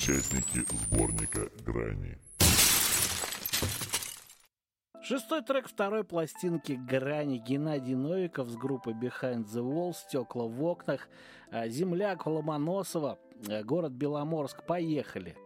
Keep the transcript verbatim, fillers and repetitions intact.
участники сборника «Грани». Шестой трек второй пластинки «Грани». Геннадий Новиков с группы Behind the Wall, «Стекла в окнах», земляк Ломоносова, город Беломорск. Поехали.